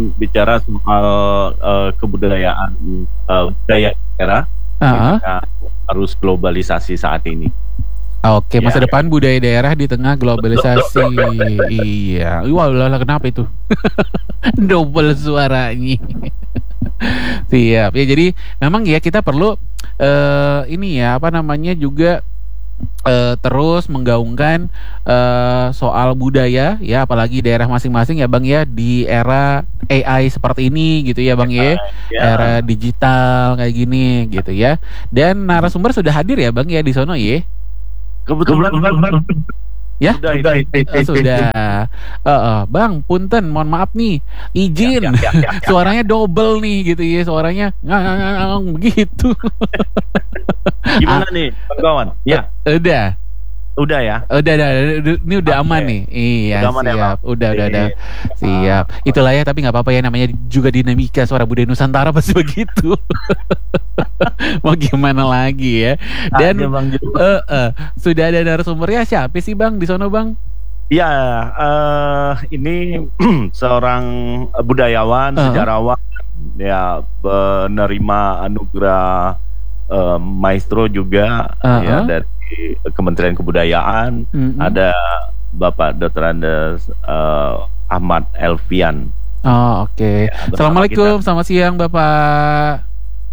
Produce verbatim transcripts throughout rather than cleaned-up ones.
bicara soal uh, kebudayaan uh, budaya daerah Uh-huh. harus globalisasi saat ini. Oke, masa Ya, depan budaya daerah di tengah globalisasi. Iya. Wah, lah kenapa itu? Double suaranya. Siap. Ya, jadi memang ya kita perlu eh ini ya apa namanya juga eh, terus menggaungkan eh, soal budaya ya, apalagi daerah masing-masing ya Bang ya, di era A I seperti ini gitu ya Bang ya, ya. era digital kayak gini gitu ya. Dan narasumber sudah hadir ya Bang ya di sono ya. Kebetulan Ya, sudah, sudah, uh, sudah. Uh, uh, Bang, punten, mohon maaf nih, izin, Ya, ya, ya, ya, ya. suaranya double nih gitu ya, suaranya ngang begitu. Gimana nih, Bang? Ya, udah, udah ya. udah, udah, ini udah Oke. aman nih. Iya, Udah aman ya, siap, Bang? udah, udah, udah, Oke. siap. Itulah ya, tapi nggak apa-apa ya, namanya juga dinamika suara budaya Nusantara pasti begitu. Mau gimana lagi ya? Dan Ada, Bang Jo. uh, uh, sudah ada narasumbernya siapa sih Bang di sono Bang? Ya, eh, ini seorang budayawan, Uh-huh. sejarawan, ya penerima anugerah eh, maestro juga, Uh-huh. ya dari Kementerian Kebudayaan. Mm-mm. Ada Bapak Doktor Andes eh, Ahmad Elvian. Oh, oke. Ya, bersama Assalamualaikum, kita. selamat siang Bapak.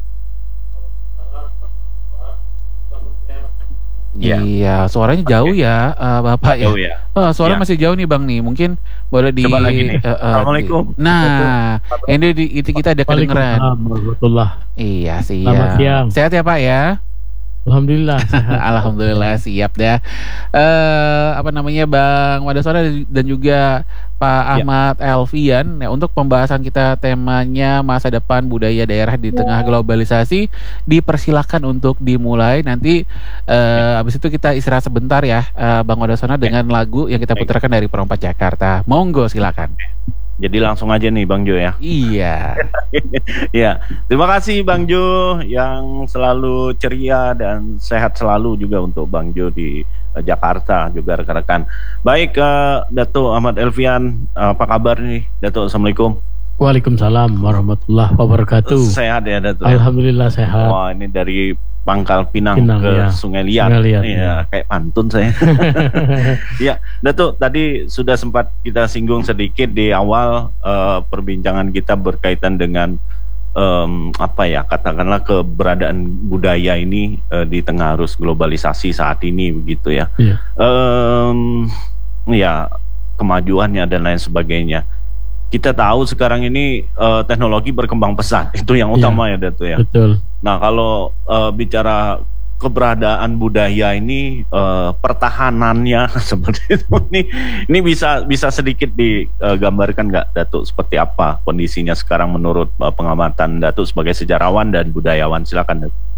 Ya. Iya, suaranya jauh Oke. ya, eh, Bapak ya. Jauh ya. Oh, suara Ya. masih jauh nih Bang nih. Mungkin boleh di Coba lagi nih. eh, eh, Assalamualaikum. di- Nah, ini di, itu kita ada kedengeran. Waalaikumsalam warahmatullah. Iya, Selamat siap. siang. Sehat ya Pak ya? Alhamdulillah sehat. Alhamdulillah siap dah. Eh apa namanya Bang Wadasora dan juga Pak Ya. Ahmad Elvian ya, untuk pembahasan kita temanya masa depan budaya daerah di tengah globalisasi, dipersilakan untuk dimulai nanti. Eh habis itu kita istirahat sebentar ya eh, Bang Wadasora dengan lagu yang kita Baik. putarkan dari Perompak Jakarta. Monggo silakan. Jadi langsung aja nih Bang Jo ya. Iya. Ya, terima kasih Bang Jo yang selalu ceria dan sehat selalu juga untuk Bang Jo di eh, Jakarta juga rekan-rekan. Baik, eh, Dato Ahmad Elvian, apa kabar nih Dato? Assalamualaikum. Waalaikumsalam warahmatullahi wabarakatuh. Sehat ya Dato? Alhamdulillah sehat. Wah, ini dari Pangkal Pinang, Pinang, ke ya. Sungai Liat. Sungai Liat, Iya, ya. kayak pantun saya. Ya, Dato, tadi sudah sempat kita singgung sedikit di awal eh, perbincangan kita berkaitan dengan em, apa ya, katakanlah keberadaan budaya ini eh, di tengah arus globalisasi saat ini begitu ya. Iya. Em, ya, kemajuannya dan lain sebagainya. Kita tahu sekarang ini eh, teknologi berkembang pesat, itu yang Iya. utama ya Dato ya. Betul. Nah, kalau eh, bicara keberadaan budaya ini, eh, pertahanannya seperti itu, ini ini bisa bisa sedikit digambarkan nggak, Datuk, seperti apa kondisinya sekarang menurut eh, pengamatan Datuk sebagai sejarawan dan budayawan? Silakan, Datuk.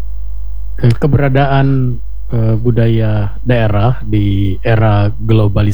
Eh, Keberadaan eh, budaya daerah di era globalisasi